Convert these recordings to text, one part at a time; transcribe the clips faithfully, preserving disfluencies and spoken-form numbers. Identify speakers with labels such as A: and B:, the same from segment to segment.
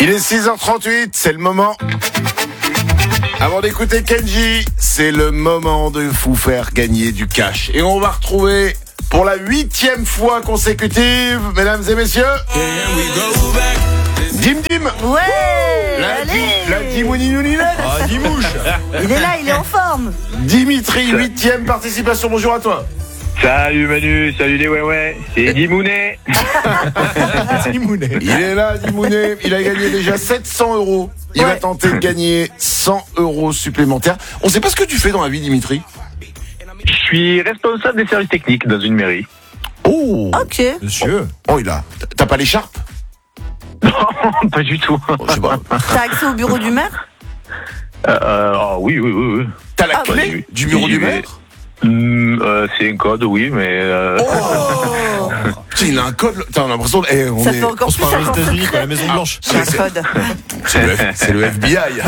A: Il est six heures trente-huit, c'est le moment. Avant d'écouter Kenji, c'est le moment de vous faire gagner du cash. Et on va retrouver pour la huitième fois consécutive, mesdames et messieurs, Dim Dim.
B: Ouais.
A: La,
B: allez.
A: di, la Dimouninounine.
C: Ah, Dimouche.
B: Il est là, il est en forme.
A: Dimitri, huitième participation, bonjour à toi.
D: Salut Manu, salut les ouais ouais, c'est Dimounet.
C: Dimounet.
A: Il est là, Dimounet, il a gagné déjà sept cents euros. Il
B: Ouais.
A: va tenter de gagner cent euros supplémentaires. On sait pas ce que tu fais dans la vie, Dimitri.
D: Je suis responsable des services techniques dans une mairie.
A: Oh,
B: Ok.
C: Monsieur.
A: oh il a. T'as pas l'écharpe?
D: Non, pas du tout.
A: Oh, je sais pas.
B: T'as accès au bureau du maire?
D: Euh, euh, ah oui, oui, oui, oui.
A: T'as la
B: Ah,
A: clé
D: oui.
A: du bureau
D: J'y
A: du
D: vais.
A: maire?
D: Hum, euh, c'est un code, oui, mais... Euh...
A: Oh Putain, il a un code. T'as l'impression. de- Eh, on
B: Ça
A: est.
B: fait encore
C: On se
B: plus
C: parle aux
B: ça
C: États-Unis, quoi, la Maison Blanche.
B: C'est un code.
A: C'est le, F- c'est le F B I.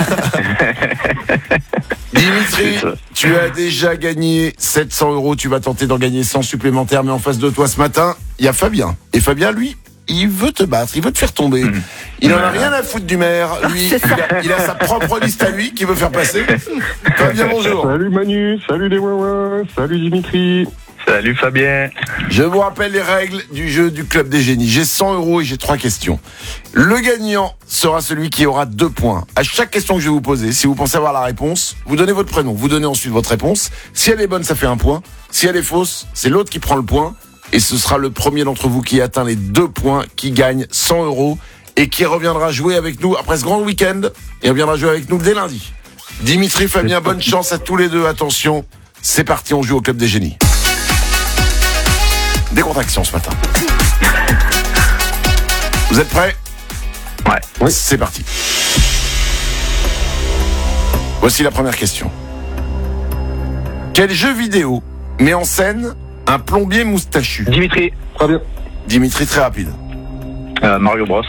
A: Dimitri,
D: C'est ça.
A: tu as déjà gagné sept cents euros. Tu vas tenter d'en gagner cent supplémentaires. Mais en face de toi ce matin, il y a Fabien. Et Fabien, lui, il veut te battre. Il veut te faire tomber.
D: Mmh.
A: Il en a rien à foutre du maire. Lui,
B: C'est
A: il a, il a sa propre liste à lui qu'il veut faire passer. Fabien, bonjour.
E: Salut Manu, salut les Wawa, salut Dimitri.
D: Salut Fabien.
A: Je vous rappelle les règles du jeu du Club des Génies. J'ai cent euros et j'ai trois questions. Le gagnant sera celui qui aura deux points. À chaque question que je vais vous poser, si vous pensez avoir la réponse, vous donnez votre prénom, vous donnez ensuite votre réponse. Si elle est bonne, ça fait un point. Si elle est fausse, c'est l'autre qui prend le point. Et ce sera le premier d'entre vous qui atteint les deux points, qui gagne cent euros et qui reviendra jouer avec nous après ce grand week-end. Et reviendra jouer avec nous dès lundi. Dimitri, Fabien, bonne chance à tous les deux. Attention, c'est parti, on joue au Club des Génies. Décontraction ce matin. Vous êtes prêts?
D: Ouais.
A: Oui. C'est parti. Voici la première question. Quel jeu vidéo met en scène un plombier moustachu?
D: Dimitri.
E: Très bien.
A: Dimitri, très rapide.
D: Euh, Mario Bros.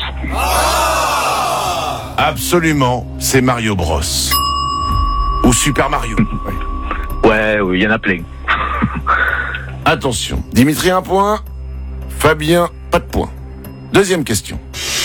A: Absolument, c'est Mario Bros. Ou Super Mario.
D: Ouais, oui, il y en a plein.
A: Attention. Dimitri, un point. Fabien, pas de point. Deuxième question.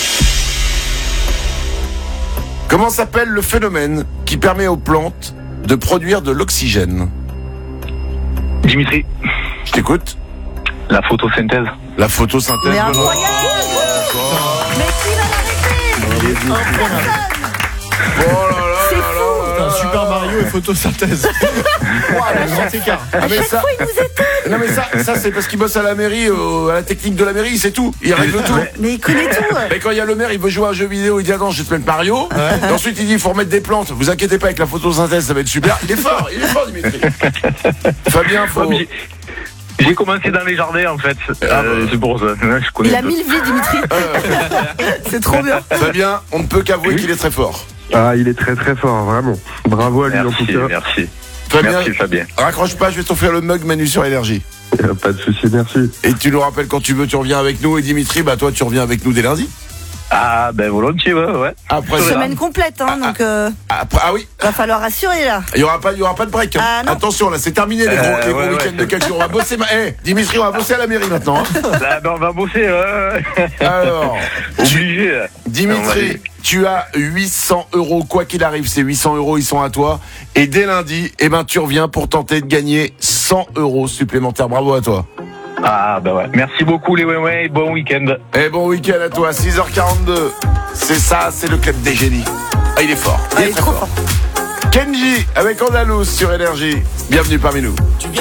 A: Comment s'appelle le phénomène qui permet aux plantes de produire de l'oxygène?
D: Dimitri.
A: Je t'écoute.
D: La photosynthèse.
A: La photosynthèse.
B: Mais
A: bonne
B: incroyable. Mais qui va l'arrêter? Personne.
A: Oh là là
B: C'est
A: là
B: fou.
A: là là
C: Putain,
A: là.
C: Super Mario et photosynthèse. Le grand écart.
A: Ah,
B: À
A: mais
B: chaque
A: ça,
B: fois, il nous étonne.
A: non mais ça, ça c'est parce qu'il bosse à la mairie, euh, à la technique de la mairie, c'est tout. Il règle tout.
B: Mais il connaît tout.
A: Et quand il y a le maire, il veut jouer à un jeu vidéo, il dit attends, je vais te mettre Mario. Et ensuite il dit il faut remettre des plantes. Vous inquiétez pas avec la photosynthèse, ça va être super. Il est fort, il est fort Dimitri. Fabien, faut...
D: Ouais, mais j'ai- J'ai commencé dans les jardins en fait. Euh, c'est pour ça. Je connais
B: Il a
D: peu.
B: mille vies, Dimitri. C'est trop bien.
A: Fabien, on ne peut qu'avouer qu'il est très fort.
E: Ah, il est très très fort, vraiment. Bravo à lui en tout
D: Merci,
E: cas.
D: merci.
A: Fabien,
D: Merci Fabien.
A: raccroche pas, je vais t'offrir le mug Manu sur Énergie.
E: Euh, Pas de souci, merci.
A: Et tu nous rappelles quand tu veux, tu reviens avec nous. Et Dimitri, bah toi tu reviens avec nous dès lundi.
D: Ah ben volontiers, ouais, ouais.
A: Après,
D: Sur
A: ça-
B: Semaine complète, hein, donc euh,
A: après- ah oui,
B: va falloir assurer là.
A: il y aura pas, il y aura pas de break. Hein.
B: Ah, non.
A: Attention, là, c'est terminé les gros,
D: Euh,
A: les gros
D: ouais,
A: week-ends
D: ouais.
A: de quelques jours. On va bosser. Ma... Eh, Dimitri, on va bosser à la mairie maintenant. Hein.
D: Là, ben, on va bosser. Ouais.
A: Alors, tu-
D: Obligé. là. On va
A: Dimitri,
D: aller.
A: tu as huit cents euros, quoi qu'il arrive, ces huit cents euros, ils sont à toi. Et dès lundi, eh ben, tu reviens pour tenter de gagner cent euros supplémentaires. Bravo à toi.
D: Ah ben ouais. Merci beaucoup les ouais ouais. Bon week-end.
A: Et bon week-end à toi, six heures quarante-deux. C'est ça, c'est le Club des Génies. Ah, il est fort. Il
B: Ah,
A: est
B: il est
A: très
B: trop
A: fort.
B: fort.
A: Kenji, avec Andalous sur Énergie. Bienvenue parmi nous.